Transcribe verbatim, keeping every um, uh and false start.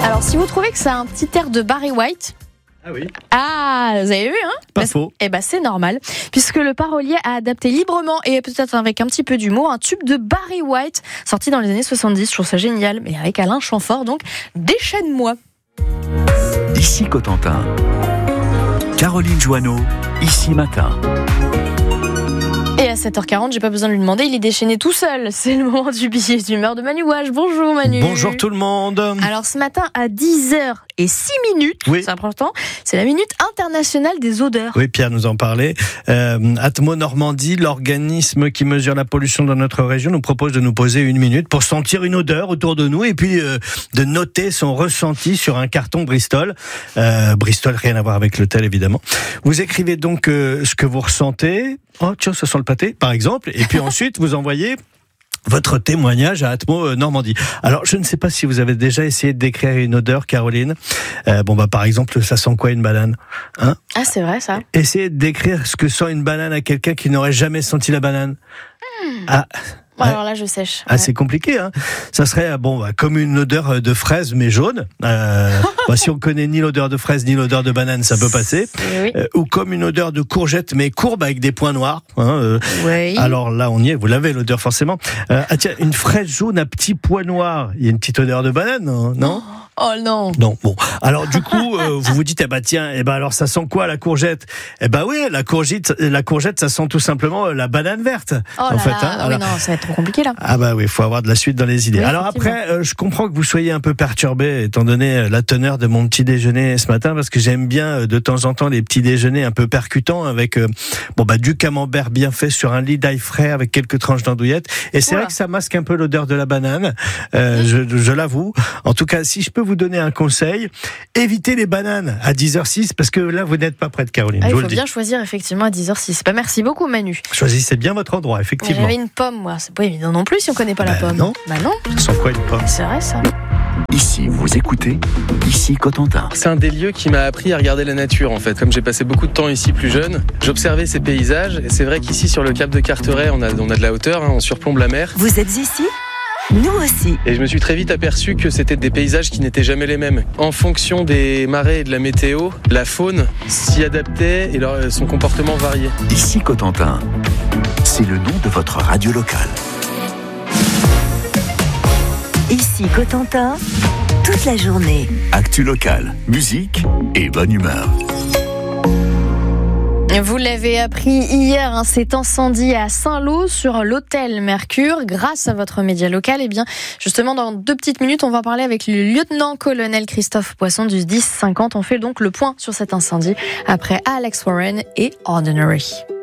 Alors, si vous trouvez que ça a un petit air de Barry White... Ah oui. Ah, vous avez vu, hein? Pas bah, faux. Eh ben, c'est normal, puisque le parolier a adapté librement et peut-être avec un petit peu d'humour un tube de Barry White sorti dans les années soixante-dix. Je trouve ça génial, mais avec Alain Chamfort, donc déchaîne-moi. Ici Cotentin. Caroline Joanneau, ici matin. Et à sept heures quarante, j'ai pas besoin de lui demander, il est déchaîné tout seul. C'est le moment du billet d'humeur de Manu Wage. Bonjour Manu. Bonjour tout le monde. Alors ce matin à dix heures et six minutes, oui. C'est important, c'est la minute internationale des odeurs. Oui, Pierre nous en parlait. Euh, Atmo Normandie, l'organisme qui mesure la pollution dans notre région, nous propose de nous poser une minute pour sentir une odeur autour de nous et puis euh, de noter son ressenti sur un carton Bristol. Euh, Bristol, rien à voir avec l'hôtel évidemment. Vous écrivez donc euh, ce que vous ressentez. Oh tiens, ça sent le pâté, par exemple. Et puis ensuite, vous envoyez votre témoignage à Atmo Normandie. Alors, je ne sais pas si vous avez déjà essayé de décrire une odeur, Caroline. Euh, bon, bah, par exemple, ça sent quoi une banane, hein? Ah, c'est vrai, ça. Essayez de décrire ce que sent une banane à quelqu'un qui n'aurait jamais senti la banane. Mmh. Ah. Bon, alors là, je sèche. Ah, ouais. C'est compliqué, hein. Ça serait, bon, bah, comme une odeur de fraise, mais jaune. Euh, bah, si on connaît ni l'odeur de fraise, ni l'odeur de banane, ça peut passer. Oui. Euh, ou comme une odeur de courgette, mais courbe avec des points noirs. Hein, euh, oui. Alors là, on y est, vous l'avez, l'odeur, forcément. Euh, ah, tiens, une fraise jaune à petits points noirs. Il y a une petite odeur de banane, non, non? Oh non. Non, bon. Alors du coup, euh, vous vous dites, eh ben tiens, eh ben alors ça sent quoi la courgette? Eh ben oui, la courgette, la courgette, ça sent tout simplement la banane verte. Oh en là fait, là, hein, oui, non, ça va être trop compliqué là. Ah bah oui, il faut avoir de la suite dans les idées. Oui, alors après, euh, je comprends que vous soyez un peu perturbé, étant donné la teneur de mon petit déjeuner ce matin, parce que j'aime bien euh, de temps en temps les petits déjeuners un peu percutants avec euh, bon bah du camembert bien fait sur un lit d'ail frais avec quelques tranches d'andouillette. Et c'est Oula. vrai que ça masque un peu l'odeur de la banane. Euh, je, je l'avoue. En tout cas, si je peux vous donner un conseil. Évitez les bananes à dix heures six parce que là vous n'êtes pas prête, Caroline. Ah, je il vous faut le dis. bien choisir effectivement à dix heures six. Bah, merci beaucoup Manu. Choisissez bien votre endroit, effectivement. J'avais une pomme moi, c'est pas évident non plus si on connaît pas la Bah, pomme. non. Bah non. Ça sent quoi une pomme? C'est vrai ça. Ici, vous écoutez, ici Cotentin. C'est un des lieux qui m'a appris à regarder la nature en fait. Comme j'ai passé beaucoup de temps ici plus jeune, j'observais ces paysages et c'est vrai qu'ici sur le cap de Carteret, on a, on a de la hauteur, hein, on surplombe la mer. Vous êtes ici ? Nous aussi. Et je me suis très vite aperçu que c'était des paysages qui n'étaient jamais les mêmes. En fonction des marées et de la météo, la faune s'y adaptait et leur, son comportement variait. Ici Cotentin, c'est le nom de votre radio locale. Ici Cotentin, toute la journée. Actu locale, musique et bonne humeur. Vous l'avez appris hier, hein, cet incendie à Saint-Lô sur l'hôtel Mercure. Grâce à votre média local, eh bien, justement, dans deux petites minutes, on va parler avec le lieutenant-colonel Christophe Poisson du dix cinquante. On fait donc le point sur cet incendie après Alex Warren et Ordinary.